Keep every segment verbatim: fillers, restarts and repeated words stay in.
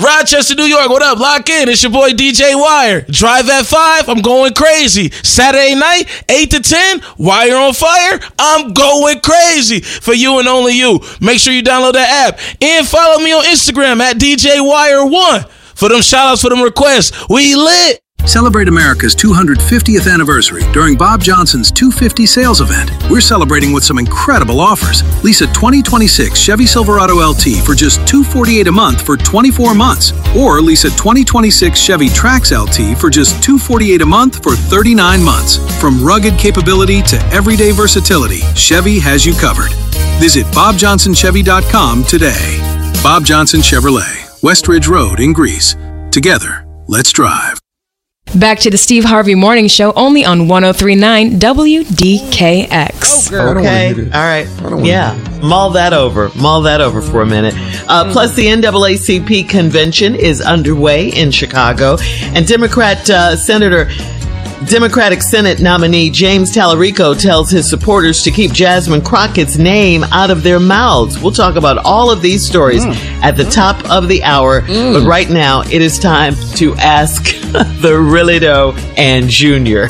Rochester, New York, what up? Lock in. It's your boy D J Wire. Drive at five, I'm going crazy. Saturday night, eight to ten, Wire on Fire, I'm going crazy. For you and only you. Make sure you download that app. And follow me on Instagram at D J Wire one. For them shout-outs, for them requests. We lit. Celebrate America's two hundred fiftieth anniversary during Bob Johnson's two fifty sales event. We're celebrating with some incredible offers. Lease a twenty twenty-six Chevy Silverado L T for just two hundred forty-eight dollars a month for twenty-four months. Or lease a twenty twenty-six Chevy Trax L T for just two hundred forty-eight dollars a month for thirty-nine months. From rugged capability to everyday versatility, Chevy has you covered. Visit bob johnson chevy dot com today. Bob Johnson Chevrolet, Westridge Road in Greece. Together, let's drive. Back to the Steve Harvey Morning Show, only on one oh three point nine W D K X. Oh, okay, all right. Yeah, mull that over. Mull that over for a minute. Uh, plus, the N double A C P convention is underway in Chicago, and Democrat uh, Senator... Democratic Senate nominee James Tallarico tells his supporters to keep Jasmine Crockett's name out of their mouths. We'll talk about all of these stories mm. at the top of the hour. Mm. But right now, it is time to ask the Really Doe and Junior.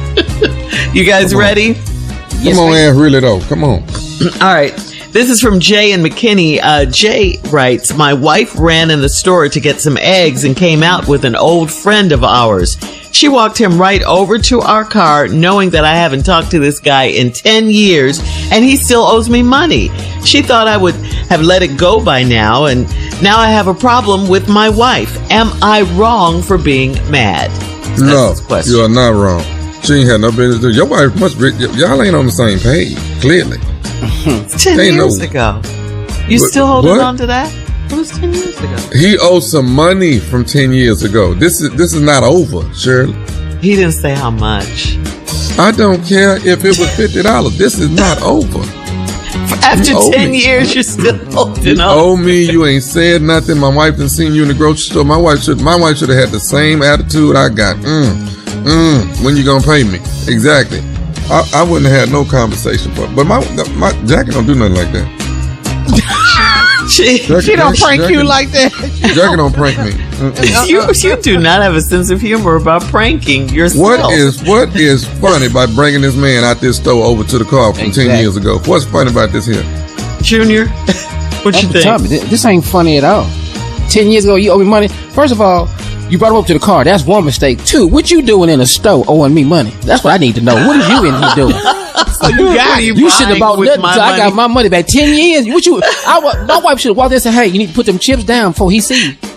You guys Come ready? Come yes, on, Ask Really Doe. Come on. All right. This is from Jay and McKinney. Uh, Jay writes, my wife ran in the store to get some eggs and came out with an old friend of ours. She walked him right over to our car, knowing that I haven't talked to this guy in ten years, and he still owes me money. She thought I would have let it go by now, and now I have a problem with my wife. Am I wrong for being mad? That's no, you are not wrong. She ain't had no business to do. Your wife must be, y- y'all ain't on the same page, clearly. ten ain't years no, ago. You what, still holding what? on to that? It was ten years ago. He owes some money from ten years ago. This is this is not over, Shirley. He didn't say how much. I don't care if it was fifty dollars. This is not over. After you ten me. years, you're still holding you on. owe me. You ain't said nothing. My wife done seen you in the grocery store. My wife should my wife should have had the same attitude I got. Mm, mm, when you gonna pay me? Exactly. I, I wouldn't have had no conversation, but but my my Jackie don't do nothing like that. She, Jackie, she don't prank Jackie, you like that. Jackie don't prank me. you you do not have a sense of humor about pranking yourself. What is what is funny by bringing this man out this store over to the car from exactly. ten years ago? What's funny about this here? Junior, what you think? Me, this ain't funny at all. Ten years ago, you owe me money. First of all, you brought him up to the car. That's one mistake. Two, what you doing in a store owing me money? That's what I need to know. What is you in here doing? So you got you. You shouldn't have bought nothing until I got my money back. Ten years. What you? I, my wife should have walked in and said, "Hey, you need to put them chips down before he see you."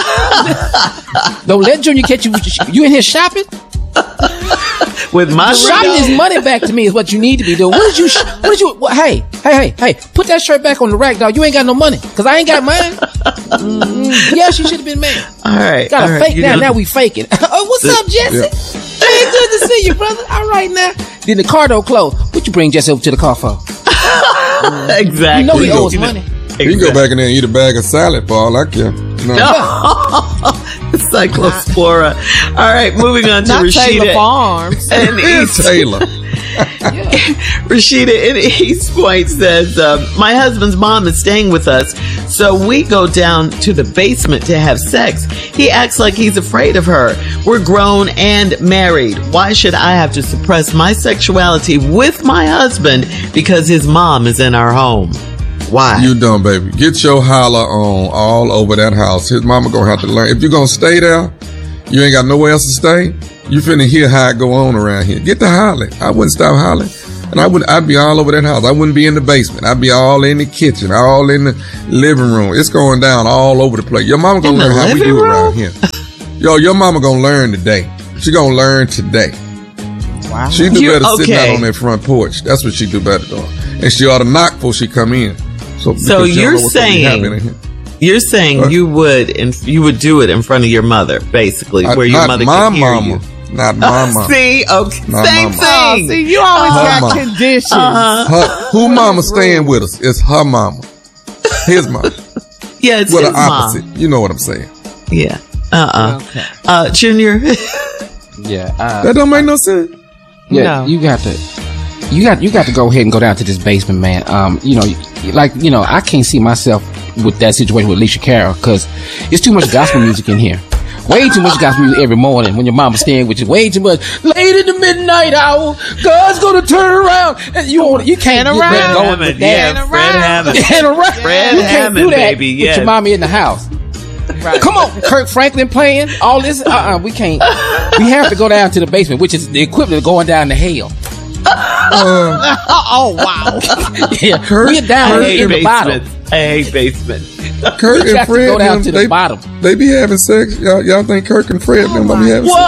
Don't let Junior catch you. You in here shopping? With my shopping his money back to me is what you need to be doing. What did you? What did you? What, hey, hey, hey, hey! Put that shirt back on the rack, dog. You ain't got no money because I ain't got mine. Mm, yes, you should have been mad. All right, gotta all fake right, now. know. Now we faking. Oh, what's up, Jesse? Yeah. Hey, good to see you, brother. All right now. Then the car don't close. What you bring Jesse over to the car for? Exactly. You know he you owes go, money. Exactly. You can go back in there and eat a bag of salad for all I care. No. no. Cyclospora. All right, moving on to Not Rashida Taylor Farms. and East Taylor. Rashida in East Point says, uh, my husband's mom is staying with us, so we go down to the basement to have sex. He acts like he's afraid of her. We're grown and married. Why should I have to suppress my sexuality with my husband because his mom is in our home? Why? You dumb baby. Get your holler on all over that house. His mama gonna have to learn. If you're gonna stay there, you ain't got nowhere else to stay. You finna hear how it go on around here. Get the hollering. I wouldn't stop hollering. And I would, I'd be all over that house. I wouldn't be in the basement. I'd be all in the kitchen, all in the living room. It's going down all over the place. Your mama gonna learn how we do it around here. Yo, your mama gonna learn today. She gonna learn today. Wow. She do You- better okay. sitting out on that front porch. That's what she do better doing. And she ought to knock before she come in. So, So because she don't you're know what's gonna be saying- happening in here. You're saying What? you would and you would do it in front of your mother, basically, I- where your not mother my can hear mama. you. Not my mama. See, okay, Not same my mama. Oh, thing. see, you always Her got mama. conditions. Uh-huh. Her, who mama staying with us? It's her mama. His mama. Yeah, it's Well, his the opposite. mom. You know what I'm saying. Yeah. Uh-uh. Okay. Uh, Junior. Yeah. Uh, That don't make no sense. Yeah, No. you got to, you got, you got to go ahead and go down to this basement, man. Um, you know, like, you know, I can't see myself with that situation with Alicia Cara, because it's too much gospel music in here. Way too much gospel music every morning when your mama's staying with you. Way too much. Late in the midnight hour, God's gonna turn around. And you want, you can't get that going with that. Yeah, Fred Hammond. And around. Fred You can't Hammond, do that baby. with Yes. your mommy in the house. Right. Come on, Kirk Franklin playing all this. Uh-uh, we can't. We have to go down to the basement, which is the equivalent of going down to hell. Uh, Oh, wow. Yeah, Kurt- we're down I hate in the bottom. basements. I hate basements. Kirk We and have to Fred, go down them, to the they, bottom. they be having sex. Y'all, y'all think Kirk and Fred them gonna be having sex?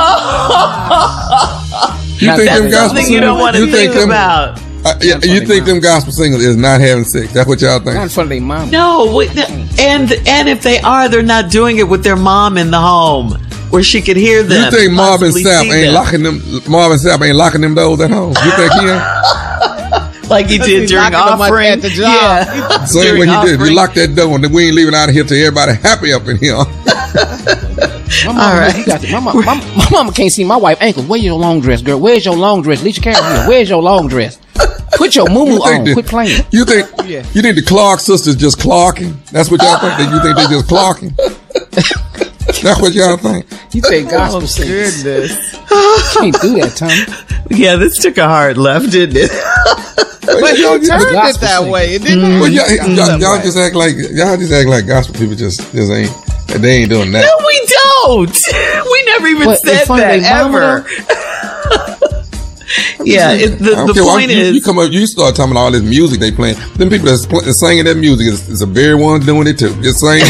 You Now, think that's them gospel Something you don't want to you think them, about. Uh, yeah, you think them gospel singers is not having sex? That's what y'all Not in think? front of their mom. No, we- and and if they are, they're not doing it with their mom in the home where she could hear them. You think Marvin possibly Sapp see ain't them. locking them? Marvin Sapp ain't locking them doors at home. You think he ain't? like he did during locking them offering? at the job. Yeah, Same During way he did. You offering. lock that door and we ain't leaving out of here till everybody happy up in here. My mama, All right. you got to, my, mama, my, my mama can't see my wife ankles. Where's your long dress, girl? Where's your long dress? Alicia Cara here. Where's your long dress? Put your moo You think on. that- Quit playing. You think you think the Clark sisters just clocking? That's what y'all think? That you think they just clocking? That's what y'all think? You say gospel singers. Goodness. Can't do that, Tommy. Yeah, this took a hard left, didn't it? But y'all, you turned it gospel that singer. way. It didn't. well, y'all, Mm. y'all, Some y'all way. just act like y'all just act like gospel people just just ain't they ain't doing that. No, we don't. We never even What, in said front of that their mama, ever. Yeah, it, the, I don't the care. point you, is, you come up, you start talking about all this music they playing. Them people that's, pl- that's singing that music is, is the very ones doing it too. Just same,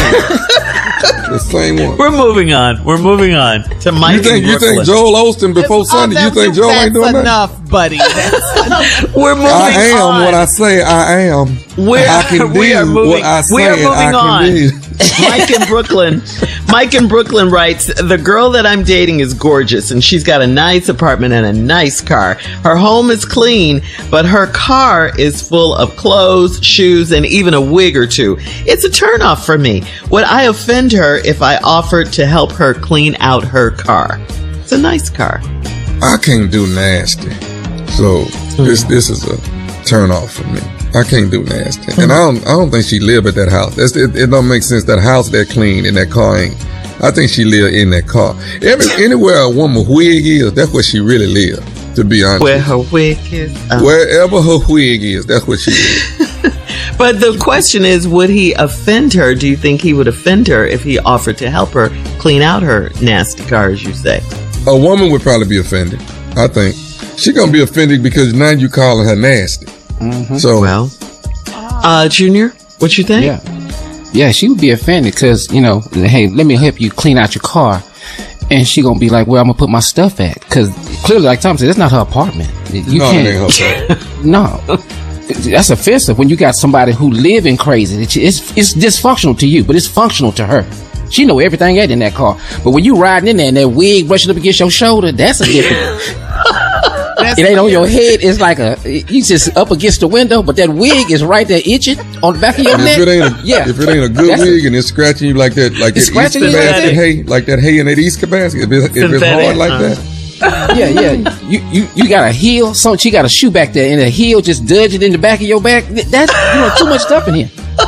the same one. we're moving on. We're moving on to Mike You think in you think Brooklyn. Joel Osteen before Oh, Sunday? You that- think Joel ain't doing that's that? enough, buddy. That's We're moving I am on. what I say I am. We're- I can we do are moving- what I say we are moving I can on. do. Mike in Brooklyn. Mike in Brooklyn writes, the girl that I'm dating is gorgeous and she's got a nice apartment and a nice car. Her home is clean, but her car is full of clothes, shoes, and even a wig or two. It's a turnoff for me. Would I offend her if I offered to help her clean out her car? It's a nice car. I can't do nasty. So this this is a turn off for me. I can't do nasty. And I don't I don't think she live at that house. That's, it, it don't make sense. That house that clean and that car ain't. I think she live in that car. Every anywhere a woman wig is, that's where she really live, to be honest. Where her wig is. Um, Wherever her wig is, that's what she is. But the question is, would he offend her? Do you think he would offend her if he offered to help her clean out her nasty car, as you say? A woman would probably be offended. I think she gonna be offended because now you calling her nasty. Mm-hmm. So Well, uh, Junior, what you think? Yeah. Yeah, she would be offended because, you know, hey, let me help you clean out your car. And she gonna be like, where I'm gonna put my stuff at? Because clearly, like Tom said, it's not her apartment. You no, can't. it ain't her fault. No. That's offensive when you got somebody who living crazy. It's, it's it's dysfunctional to you, but it's functional to her. She know everything at in that car. But when you riding in there and that wig brushing up against your shoulder, that's a different. That's It ain't on your head. It's like a, you just up against the window, but that wig is right there itching on the back of your And neck. if it ain't a, yeah. if it ain't a good That's a- wig and it's scratching you like that, like It's that scratching Easter you like basket that? hay, like that hay in that Easter basket, if, it, if it's Synthetic, hard like uh. that, Yeah, yeah. You, you, you got a heel. So she got a shoe back there, and a heel just dudged in the back of your back. That's, you know, too much stuff in here.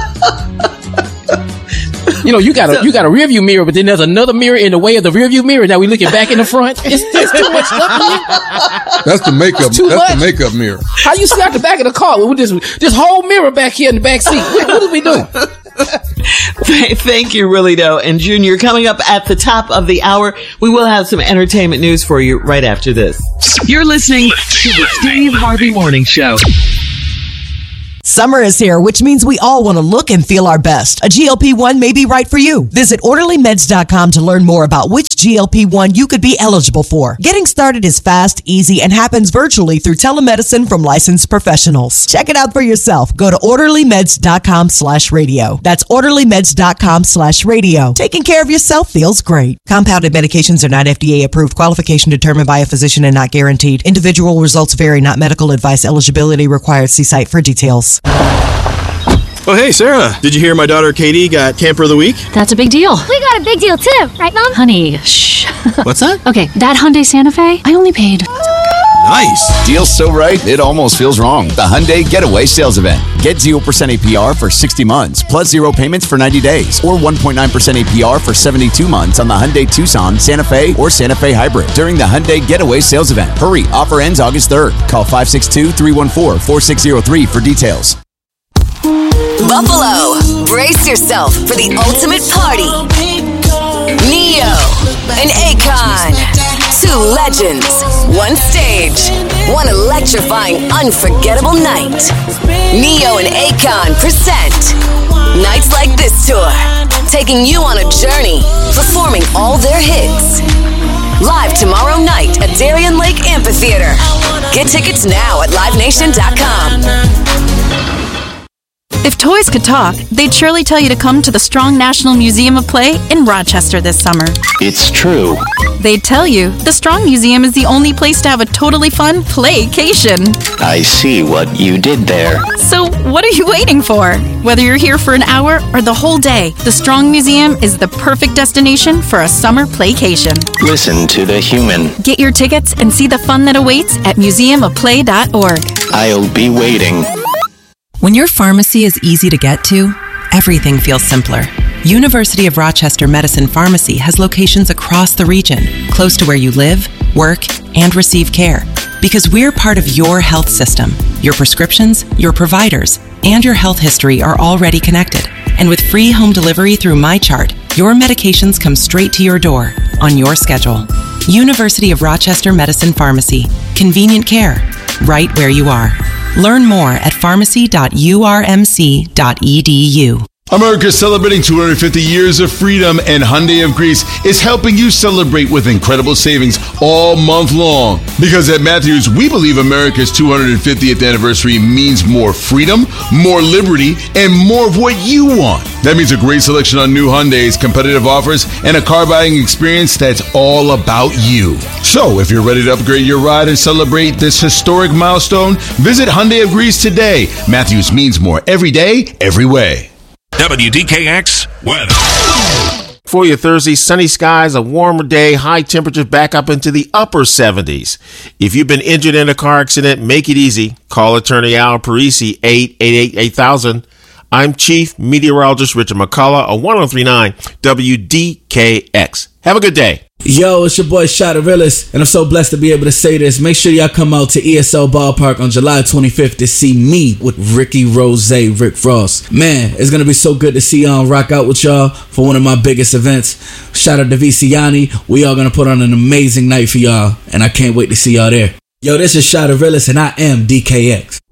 You know, you got a you got a rear view mirror, but then there's another mirror in the way of the rear view mirror. Now we looking back in the front. It's, it's too much stuff in here. that's the makeup. Too That's the much. makeup mirror. How you see out the back of the car with this this whole mirror back here in the back seat? What, what are we doing? Thank you, really, though. And Junior, coming up at the top of the hour, we will have some entertainment news for you right after this. You're listening to the Steve Harvey Morning Show. Summer is here, which means we all want to look and feel our best. A G L P one may be right for you. Visit orderly meds dot com to learn more about which G L P one you could be eligible for. Getting started is fast, easy, and happens virtually through telemedicine from licensed professionals. Check it out for yourself. Go to orderly meds dot com slash radio. That's orderly meds dot com slash radio. Taking care of yourself feels great. Compounded medications are not F D A approved. Qualification determined by a physician and not guaranteed. Individual results vary, not medical advice. Eligibility required. See site for details. Oh, hey, Sarah. Did you hear my daughter Katie got Camper of the Week? That's a big deal. We got a big deal too, right, Mom? Honey, shh. What's that? Okay, that Hyundai Santa Fe, I only paid Nice. Deals so right, it almost feels wrong. The Hyundai Getaway Sales Event. Get zero percent A P R for sixty months, plus zero payments for ninety days, or one point nine percent A P R for seventy-two months on the Hyundai Tucson, Santa Fe, or Santa Fe Hybrid during the Hyundai Getaway Sales Event. Hurry, offer ends August third. Call five six two, three one four, four six zero three for details. Buffalo, brace yourself for the ultimate party. Neo and Akon, two legends, one stage, one electrifying, unforgettable night. Neo and Akon present Nights Like This Tour, taking you on a journey, performing all their hits. Live tomorrow night at Darien Lake Amphitheater. Get tickets now at live nation dot com. If toys could talk, they'd surely tell you to come to the Strong National Museum of Play in Rochester this summer. It's true. They'd tell you the Strong Museum is the only place to have a totally fun playcation. I see what you did there. So what are you waiting for? Whether you're here for an hour or the whole day, the Strong Museum is the perfect destination for a summer playcation. Listen to the human. Get your tickets and see the fun that awaits at museum of play dot org. I'll be waiting. When your pharmacy is easy to get to, everything feels simpler. University of Rochester Medicine Pharmacy has locations across the region, close to where you live, work, and receive care. Because we're part of your health system. Your prescriptions, your providers, and your health history are already connected. And with free home delivery through MyChart, your medications come straight to your door, on your schedule. University of Rochester Medicine Pharmacy. Convenient care, right where you are. Learn more at pharmacy dot u r m c dot e d u. America is celebrating two hundred fifty years of freedom, and Hyundai of Greece is helping you celebrate with incredible savings all month long. Because at Matthews, we believe America's two hundred fiftieth anniversary means more freedom, more liberty, and more of what you want. That means a great selection on new Hyundais, competitive offers, and a car buying experience that's all about you. So, if you're ready to upgrade your ride and celebrate this historic milestone, visit Hyundai of Greece today. Matthews means more every day, every way. W D K X weather. For your Thursday, sunny skies, a warmer day, high temperatures back up into the upper seventies. If you've been injured in a car accident, make it easy. Call attorney Al Parisi, eight eight eight, eight thousand. I'm Chief Meteorologist Richard McCullough on one oh three point nine W D K X. Have a good day. Yo, it's your boy Shadarillis, and I'm so blessed to be able to say this. Make sure y'all come out to E S L Ballpark on July twenty-fifth to see me with Ricky Rose, Rick Frost. Man, it's gonna be so good to see y'all rock out with y'all for one of my biggest events. Shout out to Viciani. We are gonna put on an amazing night for y'all, and I can't wait to see y'all there. Yo, this is Shadarillis, and I am D K X.